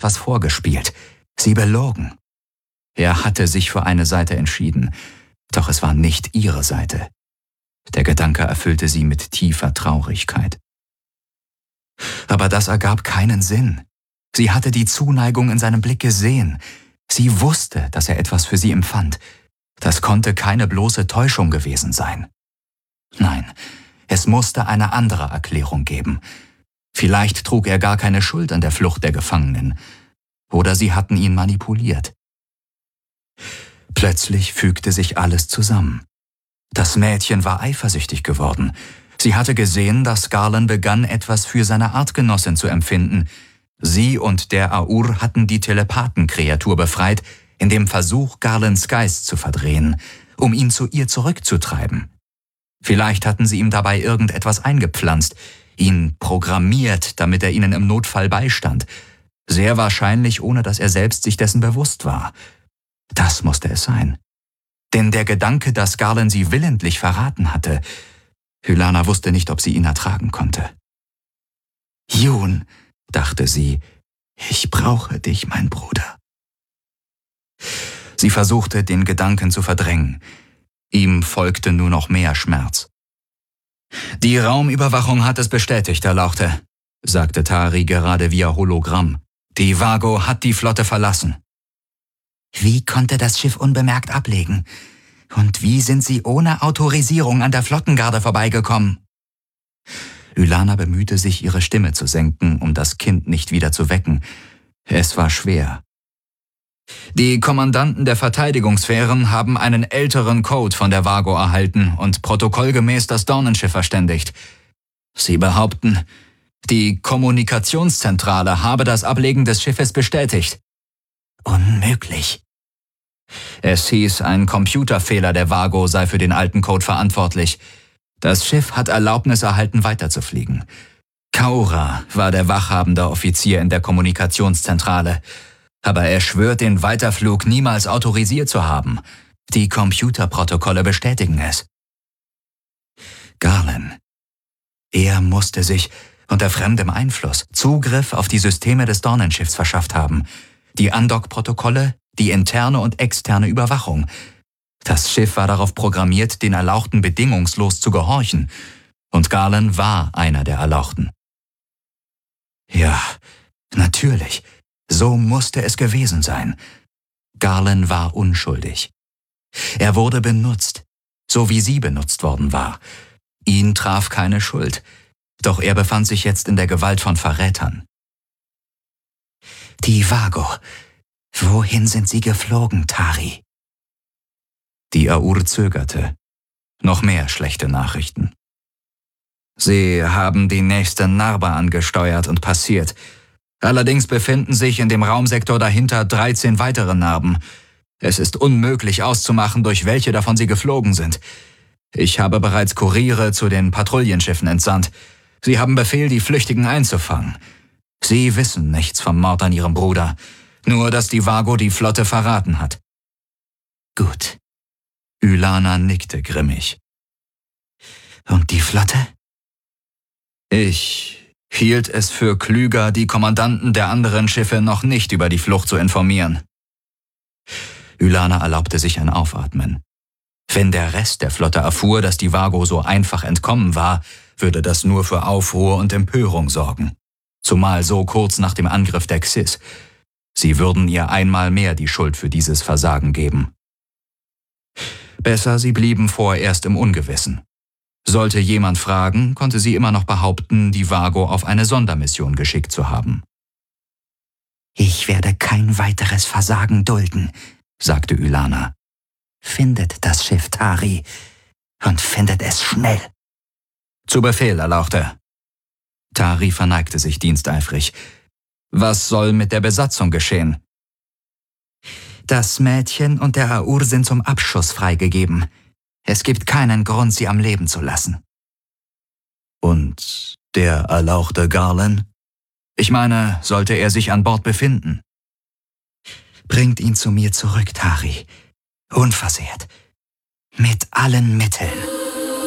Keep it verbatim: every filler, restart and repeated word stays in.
etwas vorgespielt, sie belogen. Er hatte sich für eine Seite entschieden, doch es war nicht ihre Seite. Der Gedanke erfüllte sie mit tiefer Traurigkeit. Aber das ergab keinen Sinn. Sie hatte die Zuneigung in seinem Blick gesehen. Sie wusste, dass er etwas für sie empfand. Das konnte keine bloße Täuschung gewesen sein. Nein, es musste eine andere Erklärung geben. Vielleicht trug er gar keine Schuld an der Flucht der Gefangenen. Oder sie hatten ihn manipuliert. Plötzlich fügte sich alles zusammen. Das Mädchen war eifersüchtig geworden. Sie hatte gesehen, dass Garland begann, etwas für seine Artgenossin zu empfinden. Sie und der Aur hatten die Telepathenkreatur befreit, in dem Versuch, Garlands Geist zu verdrehen, um ihn zu ihr zurückzutreiben. Vielleicht hatten sie ihm dabei irgendetwas eingepflanzt, ihn programmiert, damit er ihnen im Notfall beistand. Sehr wahrscheinlich, ohne dass er selbst sich dessen bewusst war. Das musste es sein. Denn der Gedanke, dass Garland sie willentlich verraten hatte, Hylana wusste nicht, ob sie ihn ertragen konnte. »Jun«, dachte sie, »ich brauche dich, mein Bruder.« Sie versuchte, den Gedanken zu verdrängen. Ihm folgte nur noch mehr Schmerz. »Die Raumüberwachung hat es bestätigt, Erlauchte«, sagte Tari gerade via Hologramm. »Die Vago hat die Flotte verlassen.« »Wie konnte das Schiff unbemerkt ablegen? Und wie sind sie ohne Autorisierung an der Flottengarde vorbeigekommen?« Hylana bemühte sich, ihre Stimme zu senken, um das Kind nicht wieder zu wecken. Es war schwer. »Die Kommandanten der Verteidigungssphären haben einen älteren Code von der Vago erhalten und protokollgemäß das Dornenschiff verständigt. Sie behaupten, die Kommunikationszentrale habe das Ablegen des Schiffes bestätigt.« »Unmöglich.« Es hieß, ein Computerfehler der Vago sei für den alten Code verantwortlich. Das Schiff hat Erlaubnis erhalten, weiterzufliegen. Kaura war der wachhabende Offizier in der Kommunikationszentrale. Aber er schwört, den Weiterflug niemals autorisiert zu haben. Die Computerprotokolle bestätigen es. Garland. Er musste sich unter fremdem Einfluss Zugriff auf die Systeme des Dornenschiffs verschafft haben. Die Andock-Protokolle, die interne und externe Überwachung. Das Schiff war darauf programmiert, den Erlauchten bedingungslos zu gehorchen. Und Garland war einer der Erlauchten. Ja, natürlich. So musste es gewesen sein. Garland war unschuldig. Er wurde benutzt, so wie sie benutzt worden war. Ihn traf keine Schuld, doch er befand sich jetzt in der Gewalt von Verrätern. Die Vago. Wohin sind sie geflogen, Tari? Die Aur zögerte. Noch mehr schlechte Nachrichten. Sie haben die nächste Narbe angesteuert und passiert. Allerdings befinden sich in dem Raumsektor dahinter dreizehn weitere Narben. Es ist unmöglich auszumachen, durch welche davon sie geflogen sind. Ich habe bereits Kuriere zu den Patrouillenschiffen entsandt. Sie haben Befehl, die Flüchtigen einzufangen. Sie wissen nichts vom Mord an ihrem Bruder, nur dass die Vago die Flotte verraten hat. Gut. Hylana nickte grimmig. Und die Flotte? Ich hielt es für klüger, die Kommandanten der anderen Schiffe noch nicht über die Flucht zu informieren. Hylana erlaubte sich ein Aufatmen. Wenn der Rest der Flotte erfuhr, dass die Vago so einfach entkommen war, würde das nur für Aufruhr und Empörung sorgen. Zumal so kurz nach dem Angriff der Xys. Sie würden ihr einmal mehr die Schuld für dieses Versagen geben. Besser, sie blieben vorerst im Ungewissen. Sollte jemand fragen, konnte sie immer noch behaupten, die Vago auf eine Sondermission geschickt zu haben. »Ich werde kein weiteres Versagen dulden«, sagte Hylana. »Findet das Schiff, Tari, und findet es schnell.« »Zu Befehl, Erlauchte.« Tari verneigte sich diensteifrig. »Was soll mit der Besatzung geschehen?« »Das Mädchen und der Aur sind zum Abschuss freigegeben. Es gibt keinen Grund, sie am Leben zu lassen.« »Und der Erlauchte Garland? Ich meine, sollte er sich an Bord befinden?« »Bringt ihn zu mir zurück, Tari. Unversehrt. Mit allen Mitteln.«